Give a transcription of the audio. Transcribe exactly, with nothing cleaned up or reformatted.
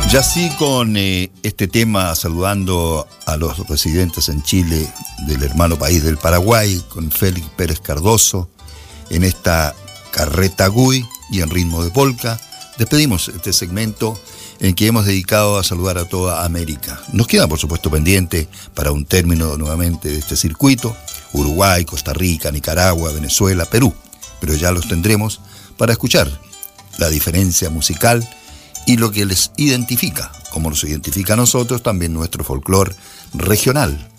Ya así con eh, este tema, saludando a los residentes en Chile del hermano país del Paraguay, con Félix Pérez Cardoso, en esta carreta Gui y en ritmo de polka, despedimos este segmento en que hemos dedicado a saludar a toda América. Nos queda, por supuesto, pendiente para un término nuevamente de este circuito, Uruguay, Costa Rica, Nicaragua, Venezuela, Perú, pero ya los tendremos para escuchar la diferencia musical y lo que les identifica, como nos identifica a nosotros, también nuestro folclore regional.